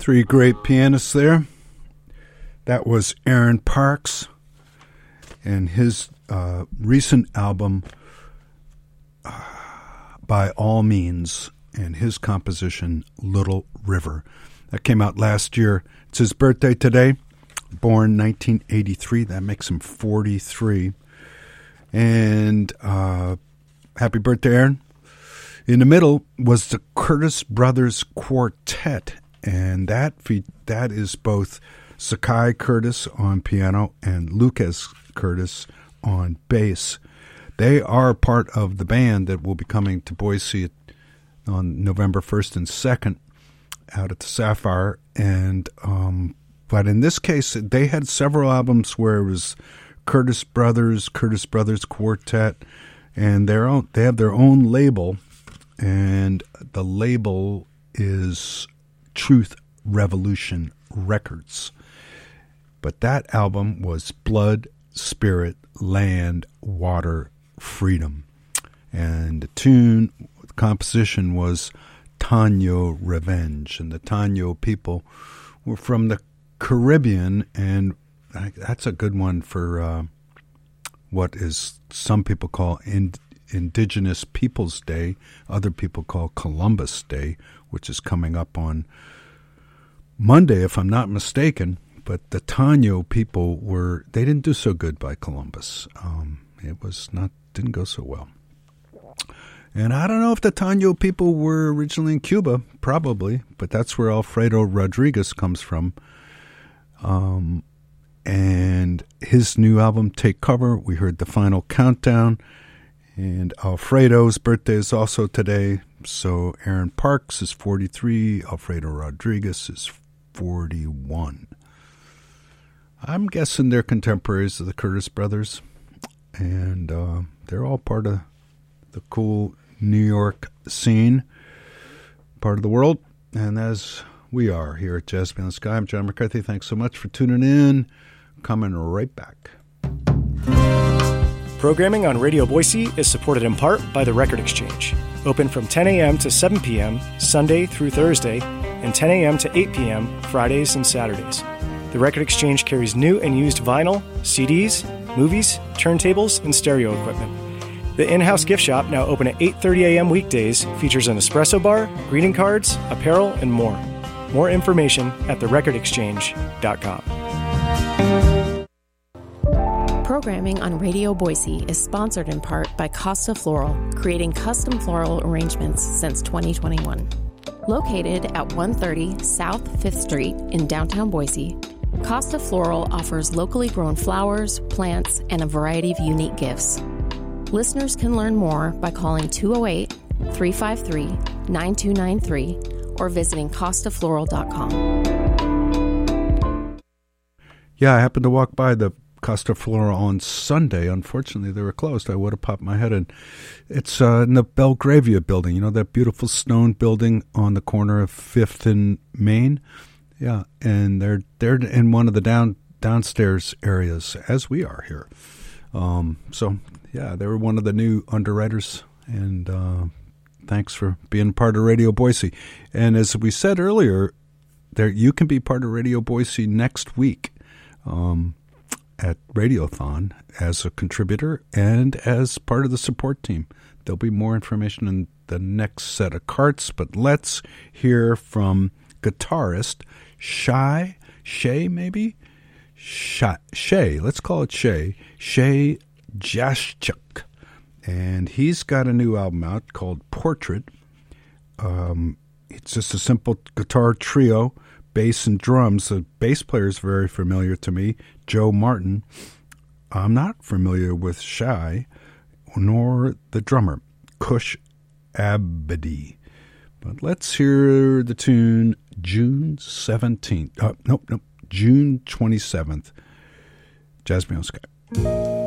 Three great pianists there. That was Aaron Parks and his recent album, By All Means, and his composition, Little River. That came out last year. It's his birthday today, born 1983. That makes him 43. And happy birthday, Aaron. In the middle was the Curtis Brothers Quartet, and that is both Zakai Curtis on piano and Lucas Curtis on bass. They are part of the band that will be coming to Boise on November 1st and 2nd out at the Sapphire. And but in this case, they had several albums where it was Curtis Brothers Quartet, and they have their own label. And the label is Truth Revolution Records. But that album was Blood, Spirit, Land, Water, Freedom. And the composition was Taino Revenge. And the Taino people were from the Caribbean, and that's a good one for what is some people call Indigenous Peoples Day, other people call Columbus Day, which is coming up on Monday, if I'm not mistaken. But the Taino people they didn't do so good by Columbus. Didn't go so well. And I don't know if the Taino people were originally in Cuba, probably, but that's where Alfredo Rodriguez comes from. And his new album, Take Cover, we heard The Final Countdown. And Alfredo's birthday is also today. So Aaron Parks is 43. Alfredo Rodriguez is 41. I'm guessing they're contemporaries of the Curtis Brothers. And they're all part of the cool New York scene, part of the world. And as we are here at Jazz Beyond the Sky, I'm John McCarthy. Thanks so much for tuning in. Coming right back. Programming on Radio Boise is supported in part by the Record Exchange. Open from 10 a.m. to 7 p.m. Sunday through Thursday, and 10 a.m. to 8 p.m. Fridays and Saturdays. The Record Exchange carries new and used vinyl, CDs, movies, turntables, and stereo equipment. The in-house gift shop, now open at 8:30 a.m. weekdays, features an espresso bar, greeting cards, apparel, and more. More information at therecordexchange.com. Programming on Radio Boise is sponsored in part by Costa Floral, creating custom floral arrangements since 2021. Located at 130 South 5th Street in downtown Boise, Costa Floral offers locally grown flowers, plants, and a variety of unique gifts. Listeners can learn more by calling 208-353-9293 or visiting costafloral.com. Yeah, I happened to walk by the Costa Floral on Sunday. Unfortunately, they were closed. I would have popped my head in. It's in the Belgravia building, you know, that beautiful stone building on the corner of 5th and Main. Yeah, and they're in one of the downstairs areas, as we are here. So, yeah, they were one of the new underwriters, and thanks for being part of Radio Boise. And as we said earlier, you can be part of Radio Boise next week. At Radiothon as a contributor and as part of the support team. There'll be more information in the next set of carts, but let's hear from guitarist Shay, let's call it Shay Jaschuk. And he's got a new album out called Portrait. It's just a simple guitar trio, bass and drums. The bass player is very familiar to me, Joe Martin. I'm not familiar with Shay, nor the drummer, Kush Abedi. But let's hear the tune June 27th. Jazz Beyond the Sky.